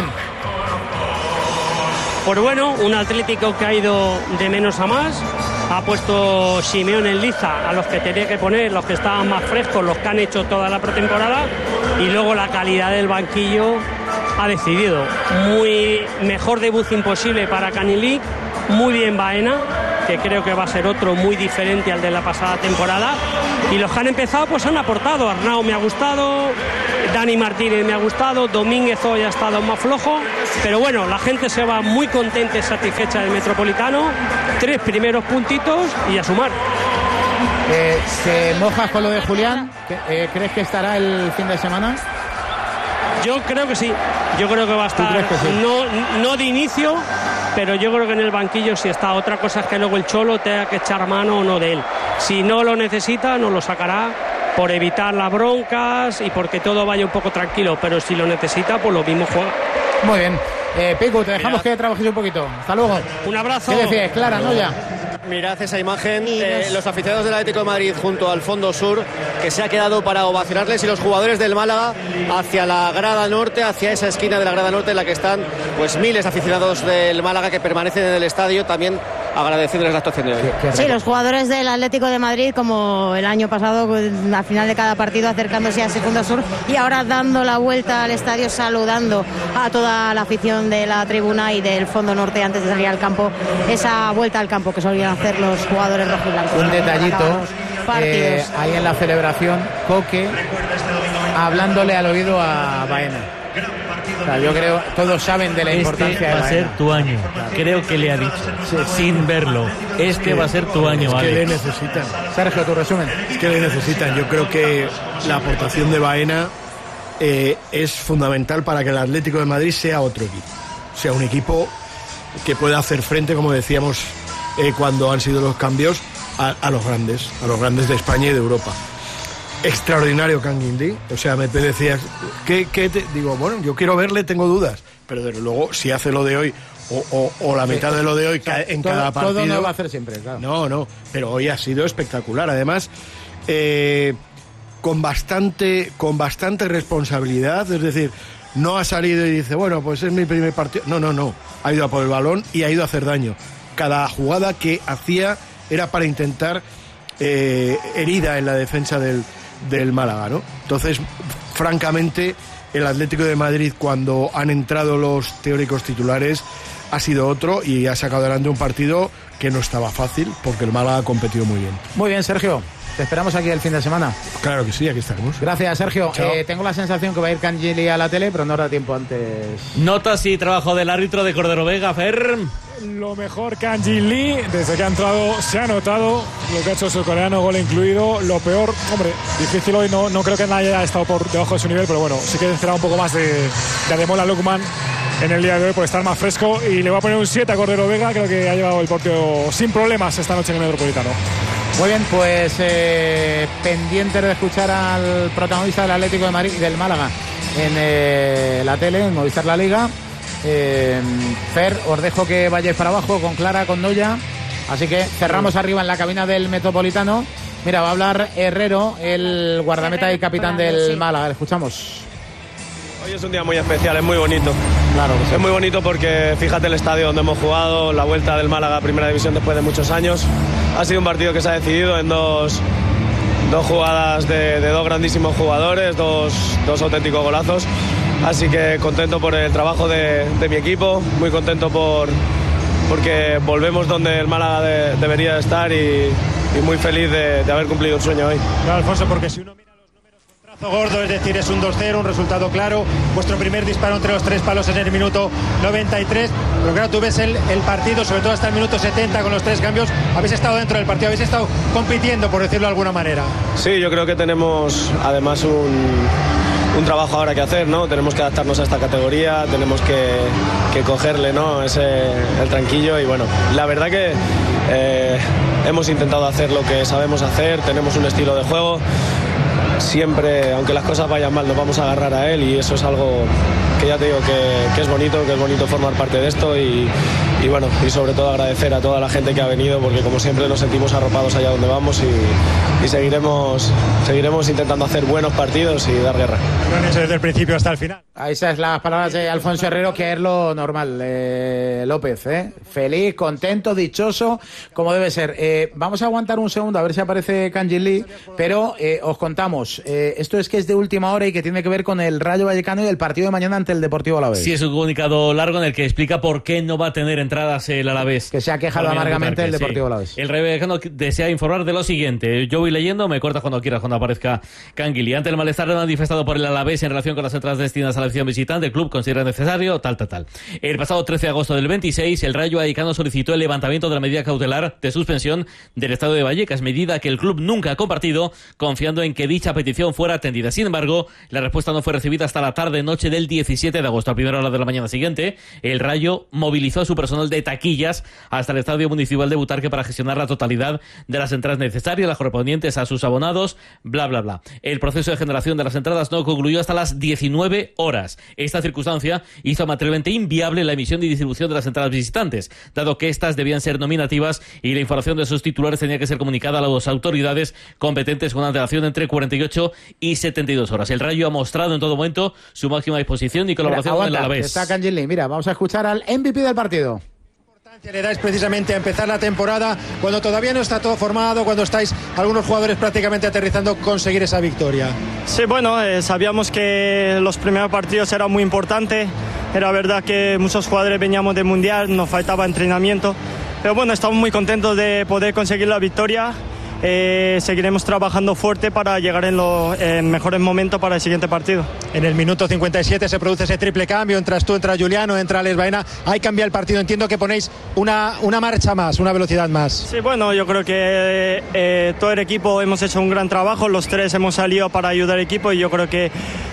Pues bueno, un Atlético que ha ido de menos a más. Ha puesto Simeone en liza a los que tenía que poner, los que estaban más frescos, los que han hecho toda la pretemporada. y luego la calidad del banquillo ha decidido. Muy mejor debut imposible para Canilic, muy bien Baena, que creo que va a ser otro muy diferente al de la pasada temporada, y los que han empezado pues han aportado. Arnau me ha gustado, Dani Martínez me ha gustado, Domínguez hoy ha estado más flojo, pero bueno, la gente se va muy contenta y satisfecha del Metropolitano. Tres primeros puntitos y a sumar. Eh, ¿Te mojas con lo de Julián? Eh, ¿Crees que estará el fin de semana? Yo creo que sí, yo creo que va a estar, que sí? no, no de inicio, pero yo creo que en el banquillo sí está. Otra cosa es que luego el Cholo tenga que echar mano o no de él. Si no lo necesita, no lo sacará por evitar las broncas y porque todo vaya un poco tranquilo, pero si lo necesita, pues lo mismo juega. Muy bien. Eh, Pico, te dejamos Mira. que trabajes un poquito. Hasta luego. Un abrazo. ¿Qué decías? Clara, ¿no? Ya. Mirad esa imagen, eh, los aficionados del Atlético de Madrid junto al fondo sur, que se ha quedado para ovacionarles, y los jugadores del Málaga hacia la grada norte, hacia esa esquina de la grada norte en la que están pues miles de aficionados del Málaga que permanecen en el estadio, también agradeciéndoles la actuación de hoy. Sí, los jugadores del Atlético de Madrid, como el año pasado, al final de cada partido acercándose a ese fondo sur, y ahora dando la vuelta al estadio, saludando a toda la afición de la tribuna y del fondo norte antes de salir al campo, esa vuelta al campo que solían hacer los jugadores rojiblancos. Un detallito, eh, ahí en la celebración, Coque hablándole al oído a Baena. O sea, yo creo, todos saben de la este importancia de va a ser tu año, creo que le ha dicho, sí, sin verlo. Este es que, va a ser tu año, es Alex. que le necesitan. Sergio, tu resumen. Es que le necesitan. Yo creo que la aportación de Baena eh, es fundamental para que el Atlético de Madrid sea otro equipo. Sea un equipo que pueda hacer frente, como decíamos eh, cuando han sido los cambios, a, a los grandes, a los grandes de España y de Europa. Extraordinario Kangin Lee, o sea, me decías, ¿qué, qué te? Digo, bueno, yo quiero verle, tengo dudas, pero desde luego, si hace lo de hoy, o, o, o la mitad de lo de hoy en todo, cada partido... Todo no va a hacer siempre, claro. No, no, pero hoy ha sido espectacular, además, eh, con bastante, con bastante responsabilidad, es decir, no ha salido y dice, bueno, pues es mi primer partido, no, no, no, ha ido a por el balón y ha ido a hacer daño. Cada jugada que hacía era para intentar eh, herida en la defensa del del Málaga, ¿no? Entonces, francamente, el Atlético de Madrid, cuando han entrado los teóricos titulares, ha sido otro y ha sacado adelante un partido que no estaba fácil, porque el Málaga ha competido muy bien. Muy bien, Sergio. Te esperamos aquí el fin de semana. Claro que sí, aquí estaremos. Gracias, Sergio. Eh, tengo la sensación que va a ir Cangeli a la tele, pero no da tiempo antes. Notas y trabajo del árbitro de Cordero Vega, Fer. Lo mejor Kangin Lee, desde que ha entrado se ha notado lo que ha hecho su coreano, gol incluido. Lo peor, hombre, difícil hoy, no, no creo que nadie haya estado por debajo de su nivel, pero bueno, sí que esperaba un poco más de, de Ademola Lookman en el día de hoy por estar más fresco, y le voy a poner un siete a Cordero Vega. Creo que ha llevado el partido sin problemas esta noche en el Metropolitano. Muy bien, pues eh, pendientes de escuchar al protagonista del Atlético de Madrid y del Málaga en eh, la tele, en Movistar La Liga. Eh, Fer, os dejo que vayáis para abajo con Clara, con Noya, así que cerramos arriba en la cabina del Metropolitano. Mira, va a hablar Herrero, el guardameta y capitán del Málaga. Escuchamos. Hoy es un día muy especial, es muy bonito. Claro que sí. Es muy bonito porque fíjate el estadio donde hemos jugado, la vuelta del Málaga a Primera División después de muchos años. Ha sido un partido que se ha decidido en dos, dos jugadas de, de dos grandísimos jugadores, dos, dos auténticos golazos. Así que contento por el trabajo de, de mi equipo, muy contento por porque volvemos donde el Málaga de, debería estar, y, y muy feliz de, de haber cumplido el sueño hoy. Claro, Alfonso, porque si uno mira los números con trazo gordo, es decir, es un dos cero, un resultado claro. Vuestro primer disparo entre los tres palos en el minuto noventa y tres, pero claro, tú ves el, el partido, sobre todo hasta el minuto setenta con los tres cambios. Habéis estado dentro del partido, habéis estado compitiendo, por decirlo de alguna manera. Sí, yo creo que tenemos además un... un trabajo ahora que hacer, ¿no? Tenemos que adaptarnos a esta categoría, tenemos que, que cogerle, ¿no? Ese, el tranquillo, y bueno, la verdad que eh, hemos intentado hacer lo que sabemos hacer, tenemos un estilo de juego, siempre, aunque las cosas vayan mal, nos vamos a agarrar a él, y eso es algo que ya te digo que, que es bonito, que es bonito formar parte de esto, y, y bueno, y sobre todo agradecer a toda la gente que ha venido, porque como siempre nos sentimos arropados allá donde vamos, y, y seguiremos, seguiremos intentando hacer buenos partidos y dar guerra. Lo han hecho desde el principio hasta el final. Esas son las palabras de Alfonso Herrero, que es lo normal, eh, López, ¿eh? Feliz, contento, dichoso, como debe ser. Eh, vamos a aguantar un segundo a ver si aparece Kangin Lee, pero eh, os contamos, eh, esto es que es de última hora y que tiene que ver con el Rayo Vallecano y el partido de mañana ante el Deportivo Alavés. Sí, es un comunicado largo en el que explica por qué no va a tener entradas el Alavés. Que se ha quejado amargamente el Deportivo sí. Alavés. El Rayo Vallecano desea informar de lo siguiente. Yo voy leyendo, me cortas cuando quieras, cuando aparezca Kangin Lee. Ante el malestar manifestado por el Alavés en relación con las entradas destinadas a la afición visitante, el club considera necesario, tal, tal, tal. El pasado trece de agosto del veintiséis, el Rayo Vallecano solicitó el levantamiento de la medida cautelar de suspensión del Estadio de Vallecas, medida que el club nunca ha compartido, confiando en que dicha petición fuera atendida. Sin embargo, la respuesta no fue recibida hasta la tarde-noche del diecisiete de agosto. A primera hora de la mañana siguiente, el Rayo movilizó a su personal de taquillas hasta el Estadio Municipal de Butarque para gestionar la totalidad de las entradas necesarias, las correspondientes a sus abonados, bla, bla, bla. El proceso de generación de las entradas no concluyó hasta las diecinueve horas. Esta circunstancia hizo materialmente inviable la emisión y distribución de las entradas visitantes, dado que estas debían ser nominativas y la información de sus titulares tenía que ser comunicada a las autoridades competentes con antelación entre cuarenta y ocho y setenta y dos horas. El Rayo ha mostrado en todo momento su máxima disposición y colaboración mira, aguanta, con el Alavés. Está Kangin Lee. Mira, vamos a escuchar al M V P del partido. Le dais precisamente a empezar la temporada cuando todavía no está todo formado, cuando estáis algunos jugadores prácticamente aterrizando, conseguir esa victoria. Sí, bueno, eh, sabíamos que los primeros partidos eran muy importantes. Era verdad que muchos jugadores veníamos del Mundial, nos faltaba entrenamiento, pero bueno, estamos muy contentos de poder conseguir la victoria. Eh, seguiremos trabajando fuerte para llegar en los en mejores momentos para el siguiente partido. En el minuto cincuenta y siete se produce ese triple cambio, entras tú, entra Juliano, entra Alex Baena, hay cambia el partido, entiendo que ponéis una, una marcha más, una velocidad más. Sí, bueno, yo creo que eh, todo el equipo hemos hecho un gran trabajo, los tres hemos salido para ayudar al equipo y yo creo que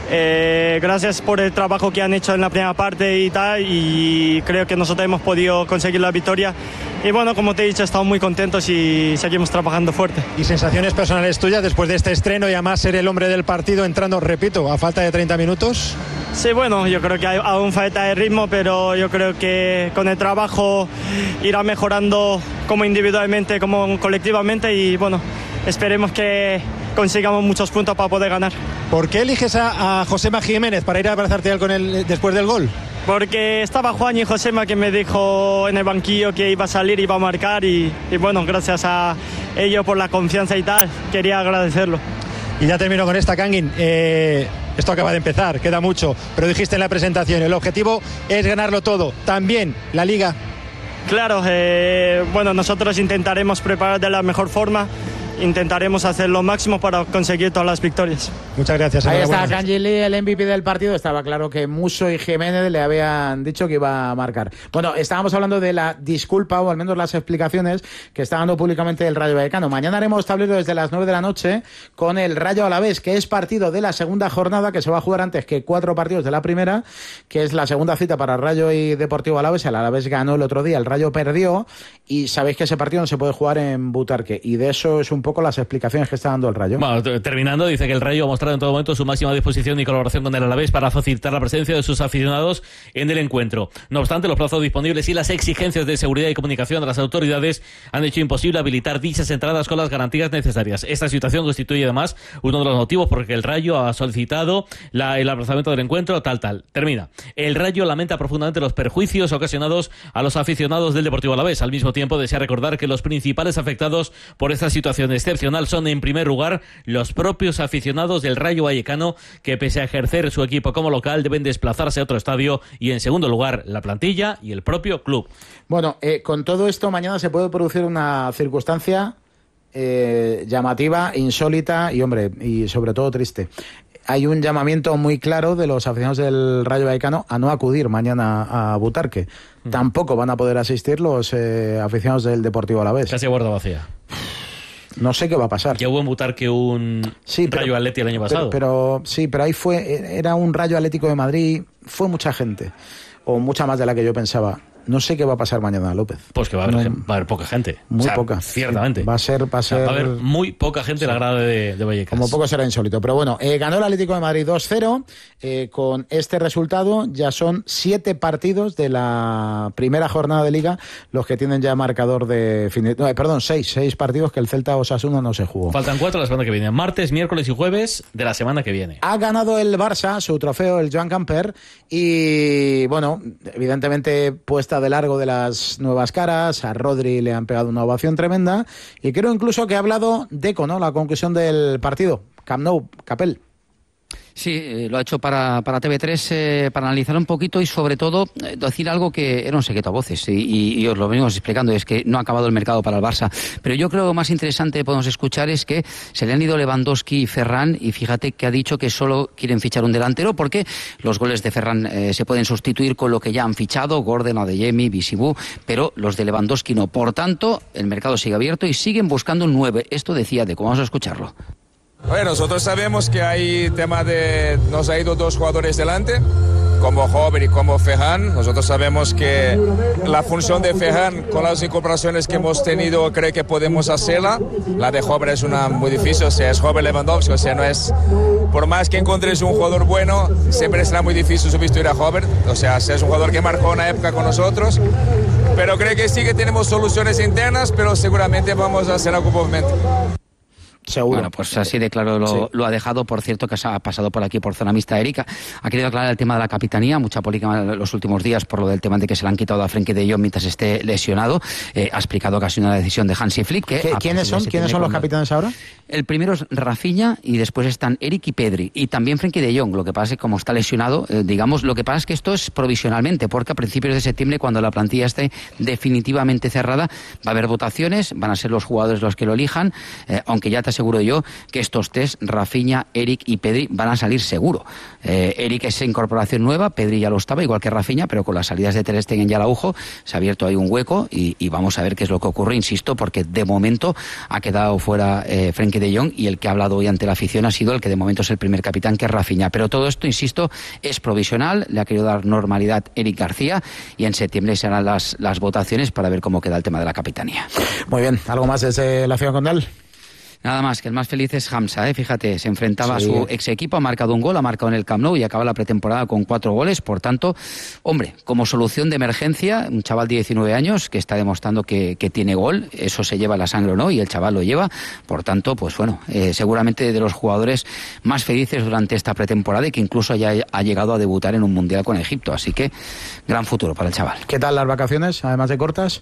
eh, gracias por el trabajo que han hecho en la primera parte y tal, y creo que nosotros hemos podido conseguir la victoria. Y bueno, como te he dicho, estamos muy contentos y seguimos trabajando fuerte. ¿Y sensaciones personales tuyas después de este estreno y además ser el hombre del partido entrando, repito, a falta de treinta minutos? Sí, bueno, yo creo que hay aún falta de ritmo, pero yo creo que con el trabajo irá mejorando como individualmente, como colectivamente y bueno, esperemos que consigamos muchos puntos para poder ganar. ¿Por qué eliges a, a Josema Jiménez para ir a abrazarte a él con él después del gol? Porque estaba Juan y Josema que me dijo en el banquillo que iba a salir, iba a marcar y, y bueno, gracias a ellos por la confianza y tal, quería agradecerlo. Y ya termino con esta, Kangin. Eh, esto acaba de empezar, queda mucho, pero dijiste en la presentación, el objetivo es ganarlo todo, también la Liga. Claro, eh, bueno, nosotros intentaremos preparar de la mejor forma. Intentaremos hacer lo máximo para conseguir todas las victorias. Muchas gracias. Ahí está Kangin Lee, el M V P del partido. Estaba claro que Musso y Jiménez le habían dicho que iba a marcar. Bueno, estábamos hablando de la disculpa o al menos las explicaciones que está dando públicamente el Rayo Vallecano. Mañana haremos tablero desde las nueve de la noche con el Rayo Alavés, que es partido de la segunda jornada, que se va a jugar antes que cuatro partidos de la primera, que es la segunda cita para Rayo y Deportivo Alavés. El Alavés ganó el otro día, el Rayo perdió y sabéis que ese partido no se puede jugar en Butarque y de eso es un poco las explicaciones que está dando el Rayo. Bueno, terminando, dice que el Rayo ha mostrado en todo momento su máxima disposición y colaboración con el Alavés para facilitar la presencia de sus aficionados en el encuentro. No obstante, los plazos disponibles y las exigencias de seguridad y comunicación de las autoridades han hecho imposible habilitar dichas entradas con las garantías necesarias. Esta situación constituye además uno de los motivos por el que el Rayo ha solicitado la, el aplazamiento del encuentro, tal, tal. Termina. El Rayo lamenta profundamente los perjuicios ocasionados a los aficionados del Deportivo Alavés. Al mismo tiempo, desea recordar que los principales afectados por esta situación excepcional son en primer lugar los propios aficionados del Rayo Vallecano, que pese a ejercer su equipo como local deben desplazarse a otro estadio, y en segundo lugar la plantilla y el propio club. Bueno, eh, con todo esto mañana se puede producir una circunstancia eh, llamativa, insólita y hombre, y sobre todo triste. Hay un llamamiento muy claro de los aficionados del Rayo Vallecano a no acudir mañana a Butarque. Mm. Tampoco van a poder asistir los eh, aficionados del Deportivo Alavés. Casi a puerta vacía. No sé qué va a pasar. Ya hubo en Butarque un sí, pero, Rayo Atleti el año pasado. Pero, pero sí, pero ahí fue, era un Rayo Atlético de Madrid, fue mucha gente, o mucha más de la que yo pensaba. no sé qué va a pasar mañana, López. Pues que va a haber, no, va a haber poca gente. Muy o sea, poca. Ciertamente. Va a ser... Va a, ser... O sea, va a haber muy poca gente sí. en la grada de, de Vallecas. Como poco será insólito. Pero bueno, eh, ganó el Atlético de Madrid dos cero. Eh, con este resultado ya son siete partidos de la primera jornada de Liga los que tienen ya marcador de... Fin de... No, eh, perdón, seis. Seis partidos que el Celta Osasuna no se jugó. Faltan cuatro la semana que viene. Martes, miércoles y jueves de la semana que viene. Ha ganado el Barça su trofeo, el Joan Gamper, y bueno, evidentemente puesta de largo de las nuevas caras. A Rodri le han pegado una ovación tremenda y creo incluso que ha hablado Deco, ¿no? La conclusión del partido. Camp Nou, Capel. Sí, eh, lo ha hecho para, para T V tres, eh, para analizar un poquito y sobre todo eh, decir algo que era un secreto a voces y, y, y os lo venimos explicando, es que no ha acabado el mercado para el Barça. Pero yo creo que lo más interesante que podemos escuchar es que se le han ido Lewandowski y Ferran y fíjate que ha dicho que solo quieren fichar un delantero porque los goles de Ferran eh, se pueden sustituir con lo que ya han fichado, Gordon, Adeyemi, Bisibú, pero los de Lewandowski no. Por tanto, el mercado sigue abierto y siguen buscando un nueve. Esto decía Deco, vamos a escucharlo. Bueno, nosotros sabemos que hay tema de... Nos ha ido dos jugadores delante, como Hover y como Ferran. Nosotros sabemos que la función de Ferran, con las incorporaciones que hemos tenido, creo que podemos hacerla. La de Hover es una muy difícil, o sea, es Hover Lewandowski, o sea, no es... Por más que encontres un jugador bueno, siempre será muy difícil sustituir a Hover. O sea, es un jugador que marcó una época con nosotros. Pero creo que sí que tenemos soluciones internas, pero seguramente vamos a hacer algún movimiento. Seguro. Bueno, pues así de claro lo, sí. lo ha dejado. Por cierto, que ha pasado por aquí por zona mixta Erika. Ha querido aclarar el tema de la capitanía. Mucha polémica en los últimos días por lo del tema de que se le han quitado a Frenkie de Jong mientras esté lesionado. Eh, ha explicado que ha sido una decisión de Hansi Flick. Que ¿Quiénes son? ¿Quiénes son los capitanes ahora? El primero es Rafinha y después están Eric y Pedri. Y también Frenkie de Jong. Lo que pasa es que como está lesionado, eh, digamos, lo que pasa es que esto es provisionalmente, porque a principios de septiembre, cuando la plantilla esté definitivamente cerrada, va a haber votaciones, van a ser los jugadores los que lo elijan, eh, aunque ya te aseguro yo que estos tres, Rafinha, Eric y Pedri, van a salir seguro. Eh, Eric es incorporación nueva, Pedri ya lo estaba, igual que Rafinha, pero con las salidas de Ter Stegen y Araujo se ha abierto ahí un hueco y, y vamos a ver qué es lo que ocurre, insisto, porque de momento ha quedado fuera eh, Frenkie de Jong y el que ha hablado hoy ante la afición ha sido el que de momento es el primer capitán, que es Rafinha. Pero todo esto, insisto, es provisional, le ha querido dar normalidad Eric García y en septiembre serán las, las votaciones para ver cómo queda el tema de la capitanía. Muy bien, ¿algo más desde la Ciudad Condal? Nada más, que el más feliz es Hamza, ¿eh? Fíjate, se enfrentaba sí. a su ex equipo, ha marcado un gol, ha marcado en el Camp Nou y acaba la pretemporada con cuatro goles. Por tanto, hombre, como solución de emergencia, un chaval de diecinueve años que está demostrando que, que tiene gol, eso se lleva la sangre o no, y el chaval lo lleva. Por tanto, pues bueno, eh, seguramente de los jugadores más felices durante esta pretemporada y que incluso haya ha llegado a debutar en un Mundial con Egipto. Así que, gran futuro para el chaval. ¿Qué tal las vacaciones, además de cortas?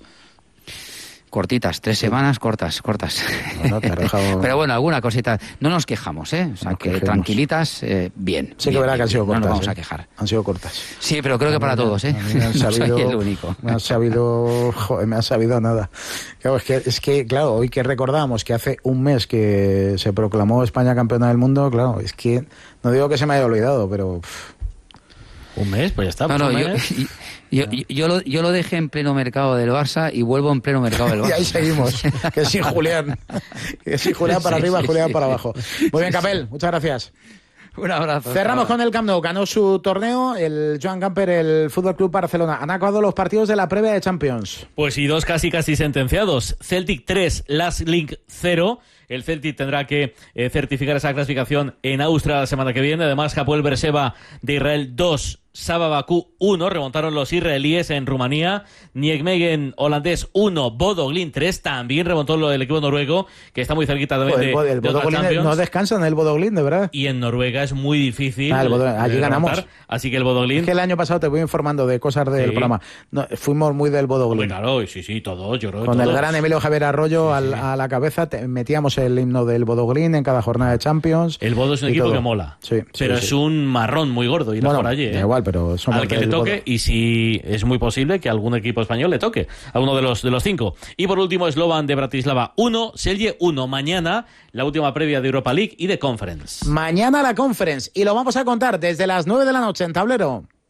Cortitas, tres sí. semanas cortas, cortas. Bueno, te dejado... Pero bueno, alguna cosita. No nos quejamos, ¿eh? O sea, nos que quejemos. Tranquilitas, eh, bien. Sí, bien, que verá bien, que han sido bien. cortas. No nos vamos ¿eh? a quejar. Han sido cortas. Sí, pero creo que para todos, ¿eh? Me han sabido, no soy el único. Me han sabido, joder, me ha sabido nada. Claro, es que, es que, claro, hoy que recordamos que hace un mes que se proclamó España campeona del mundo, claro, es que no digo que se me haya olvidado, pero... Pff. Un mes, pues ya está. No, no, un yo, mes. yo, yo, yo, lo, yo lo dejé en pleno mercado del Barça y vuelvo en pleno mercado del Barça. Y ahí seguimos, que sin Julián. Que sin Julián para sí, arriba, sí, Julián sí. para abajo. Muy bien, Capel, muchas gracias. Un abrazo. Cerramos con el Camp Nou. Ganó su torneo el Joan Gamper, el Fútbol Club Barcelona. Han acabado los partidos de la previa de Champions. Pues y dos casi casi sentenciados. Celtic tres, Last Link cero. El Celtic tendrá que eh, certificar esa clasificación en Austria la semana que viene. Además, Hapoel Beersheva de Israel dos, Saba Bakú uno. Remontaron los israelíes en Rumanía. Nijmegen holandés uno, Bodo Glimt tres. También remontó lo del equipo noruego, que está muy cerquita también de, el, el de Bodo Glimt. No descansan el Bodo Glimt, de verdad. Y en Noruega es muy difícil. Ah, el Bodo, allí ganamos. Remontar, así que el Bodo Glimt... Es que el año pasado te voy informando de cosas del sí. programa. No, fuimos muy del Bodo Glimt. Claro, sí, sí, todos, yo creo. Con todos. el gran Emilio Javier Arroyo sí, al, sí. a la cabeza, te, metíamos el himno del Bodo Glimt en cada jornada de Champions. El Bodo es un equipo todo. que mola. Sí, pero sí, es sí. un marrón muy gordo ir bueno, por allí. ¿eh? Da igual, pero somos al que le toque Bodo. Y si es muy posible que algún equipo español le toque a uno de los de los cinco. Y por último, Slovan de Bratislava uno, Celje uno. Mañana la última previa de Europa League y de Conference. Mañana la Conference y lo vamos a contar desde las nueve de la noche en Tablero.